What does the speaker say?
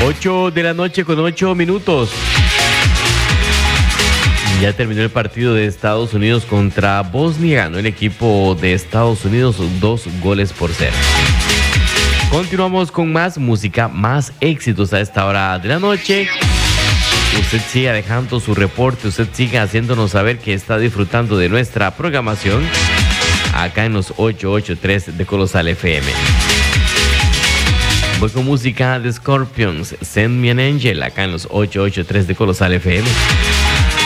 8 de la noche con 8 minutos. Ya terminó el partido de Estados Unidos contra Bosnia. Ganó el equipo de Estados Unidos 2-0. Continuamos con más música, más éxitos a esta hora de la noche. Usted siga dejando su reporte, usted siga haciéndonos saber que está disfrutando de nuestra programación acá en los 883 de Colosal FM. Voy con música de Scorpions, Send Me an Angel, acá en los 883 de Colosal FM.